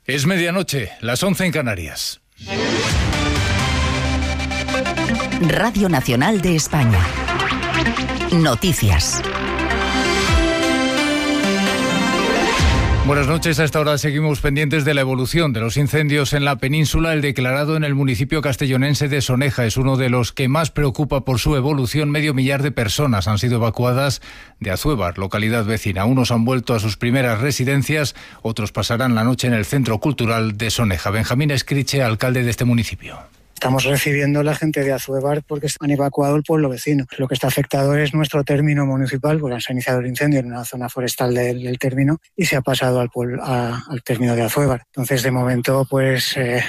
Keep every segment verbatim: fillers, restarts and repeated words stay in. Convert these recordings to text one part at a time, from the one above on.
Es medianoche, las once en Canarias. Radio Nacional de España. Noticias. Buenas noches. A esta hora seguimos pendientes de la evolución de los incendios en la península. El declarado en el municipio castellonense de Soneja es uno de los que más preocupa por su evolución. Medio millar de personas han sido evacuadas de Azuévar, localidad vecina. Unos han vuelto a sus primeras residencias, otros pasarán la noche en el Centro Cultural de Soneja. Benjamín Escriche, alcalde de este municipio. Estamos recibiendo a la gente de Azuévar porque han evacuado el pueblo vecino. Lo que está afectado es nuestro término municipal, porque se ha iniciado el incendio en una zona forestal del, del término y se ha pasado al, pueblo, a, al término de Azuévar. Entonces, de momento, pues eh,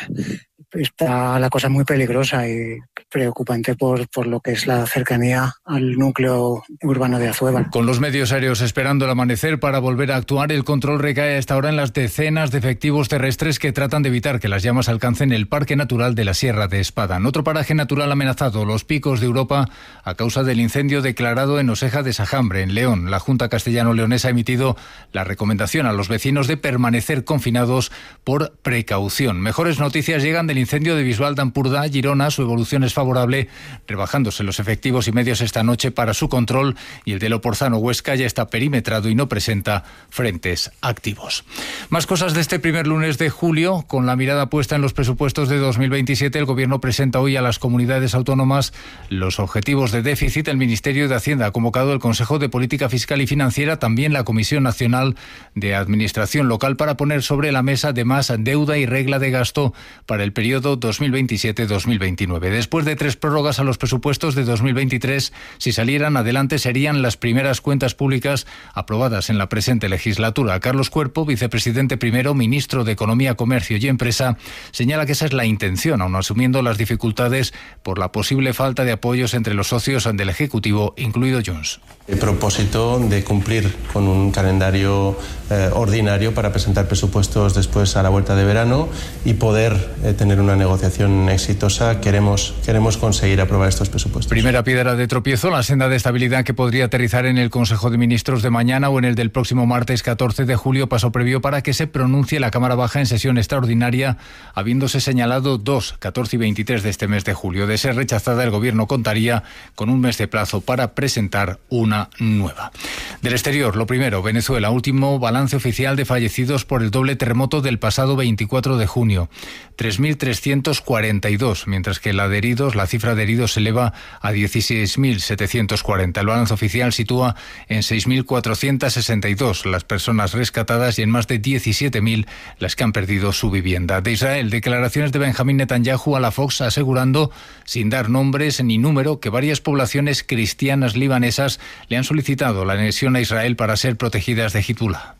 está la cosa muy peligrosa y preocupante por, por lo que es la cercanía al núcleo urbano de Azuévar. Con los medios aéreos esperando el amanecer para volver a actuar, el control recae a esta hora en las decenas de efectivos terrestres que tratan de evitar que las llamas alcancen el Parque Natural de la Sierra de Espada. En otro paraje natural amenazado, los Picos de Europa, a causa del incendio declarado en Oseja de Sajambre, en León. La Junta Castellano-Leonesa ha emitido la recomendación a los vecinos de permanecer confinados por precaución. Mejores noticias llegan del incendio de Bisbal de Ampurdá, Girona. Su evolución es favorable, rebajándose los efectivos y medios esta noche para su control, y el de Loporzano, Huesca, ya está perimetrado y no presenta frentes activos. Más cosas de este primer lunes de julio. Con la mirada puesta en los presupuestos de dos mil veintisiete, el Gobierno presenta hoy a las comunidades autónomas los objetivos de déficit. El Ministerio de Hacienda ha convocado el Consejo de Política Fiscal y Financiera, también la Comisión Nacional de Administración Local, para poner sobre la mesa además deuda y regla de gasto para el periodo dos mil veintisiete dos mil veintinueve. Después de tres prórrogas a los presupuestos de dos mil veintitrés, si salieran adelante serían las primeras cuentas públicas aprobadas en la presente legislatura. Carlos Cuerpo, vicepresidente primero, ministro de Economía, Comercio y Empresa, señala que esa es la intención, aun asumiendo las dificultades por la posible falta de apoyos entre los socios del Ejecutivo, incluido Junts. El propósito de cumplir con un calendario eh, ordinario para presentar presupuestos después a la vuelta de verano y poder eh, tener una negociación exitosa. Queremos, queremos conseguir aprobar estos presupuestos. Primera piedra de tropiezo, la senda de estabilidad que podría aterrizar en el Consejo de Ministros de mañana o en el del próximo martes catorce de julio, paso previo para que se pronuncie la Cámara Baja en sesión extraordinaria, habiéndose señalado dos, catorce y veintitrés de este mes de julio. De ser rechazada, el Gobierno contaría con un mes de plazo para presentar una nueva. Del exterior, lo primero, Venezuela, último balance oficial de fallecidos por el doble terremoto del pasado veinticuatro de junio, tres mil trescientos cuarenta y dos, mientras que la de heridos, la cifra de heridos se eleva a dieciséis mil setecientos cuarenta. El balance oficial sitúa en seis mil cuatrocientos sesenta y dos las personas rescatadas y en más de diecisiete mil las que han perdido su vivienda. De Israel, declaraciones de Benjamín Netanyahu a la Fox asegurando, sin dar nombres ni número, que varias poblaciones cristianas libanesas le han solicitado la anexión a Israel para ser protegidas de Hezbollah.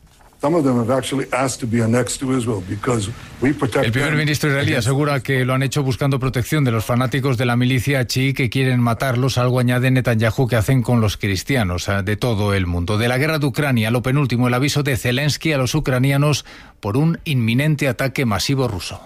El primer ministro israelí asegura que lo han hecho buscando protección de los fanáticos de la milicia chií que quieren matarlos, algo añade Netanyahu que hacen con los cristianos de todo el mundo. De la guerra de Ucrania, lo penúltimo, el aviso de Zelensky a los ucranianos por un inminente ataque masivo ruso.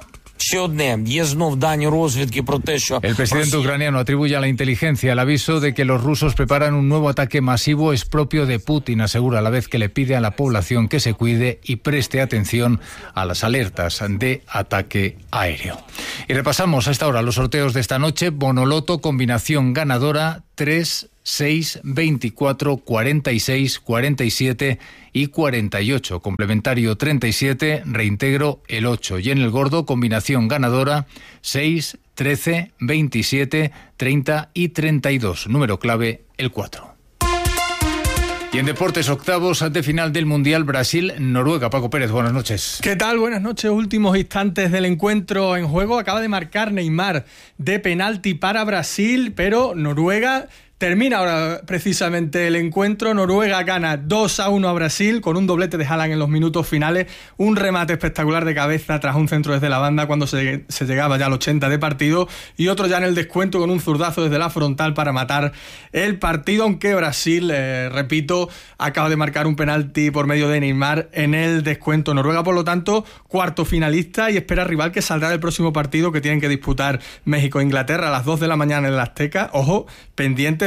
El presidente ucraniano atribuye a la inteligencia el aviso de que los rusos preparan un nuevo ataque masivo. Es propio de Putin, asegura, a la vez que le pide a la población que se cuide y preste atención a las alertas de ataque aéreo. Y repasamos a esta hora los sorteos de esta noche. Bonoloto, combinación ganadora tres, seis, veinticuatro, cuarenta y seis, cuarenta y siete y cuarenta y ocho. Complementario treinta y siete, reintegro el ocho. Y en el gordo, combinación ganadora seis, trece, veintisiete, treinta y treinta y dos. Número clave el cuatro. Y en deportes, octavos de final del Mundial, Brasil-Noruega. Paco Pérez, buenas noches. ¿Qué tal? Buenas noches. Últimos instantes del encuentro en juego. Acaba de marcar Neymar de penalti para Brasil, pero Noruega termina ahora precisamente el encuentro. Noruega gana dos a uno a Brasil con un doblete de Haaland en los minutos finales, un remate espectacular de cabeza tras un centro desde la banda cuando se, se llegaba ya al ochenta de partido, y otro ya en el descuento con un zurdazo desde la frontal para matar el partido, aunque Brasil, eh, repito, acaba de marcar un penalti por medio de Neymar en el descuento. Noruega, por lo tanto, cuarto finalista y espera rival que saldrá del próximo partido que tienen que disputar México e Inglaterra a las dos de la mañana en el Azteca. Ojo, pendientes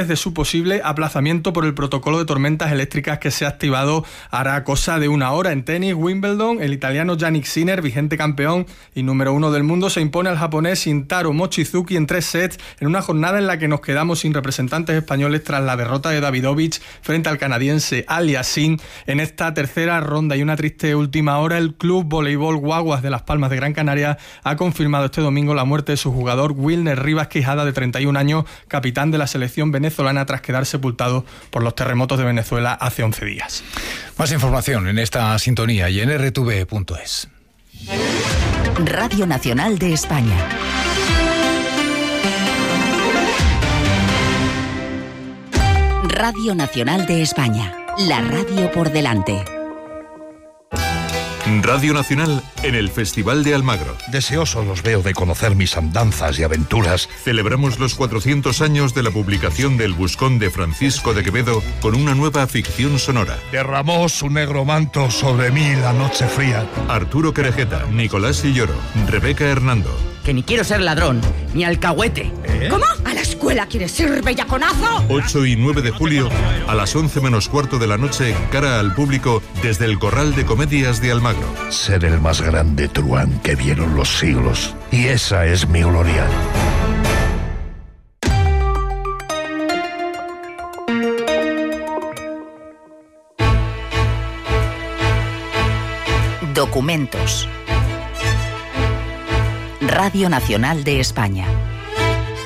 rumores de su posible aplazamiento por el protocolo de tormentas eléctricas que se ha activado hará cosa de una hora. En tenis, Wimbledon, el italiano Jannik Sinner, vigente campeón y número uno del mundo, se impone al japonés Shintaro Mochizuki en tres sets en una jornada en la que nos quedamos sin representantes españoles tras la derrota de Davidovich frente al canadiense Aliassime en esta tercera ronda. Y una triste última hora, el Club Voleibol Guaguas de Las Palmas de Gran Canaria ha confirmado este domingo la muerte de su jugador Wilner Rivas Quijada, de treinta y un años, capitán de la selección venezolana, tras quedar sepultado por los terremotos de Venezuela hace once días. Más información en esta sintonía y en erre te ve punto es. Radio Nacional de España. Radio Nacional de España. La radio por delante. Radio Nacional en el Festival de Almagro. Deseoso los veo de conocer mis andanzas y aventuras. Celebramos los cuatrocientos años de la publicación del Buscón de Francisco de Quevedo con una nueva ficción sonora. Derramó su negro manto sobre mí la noche fría. Arturo Querejeta, Nicolás Silloro, Rebeca Hernando. Que ni quiero ser ladrón, ni alcahuete. ¿Eh? ¿Cómo? ¿A la escuela quieres ir, bellaconazo? ocho y nueve de julio, a las once menos cuarto de la noche, cara al público, desde el Corral de Comedias de Almagro. Ser el más grande truán que vieron los siglos. Y esa es mi gloria. Documentos. Radio Nacional de España.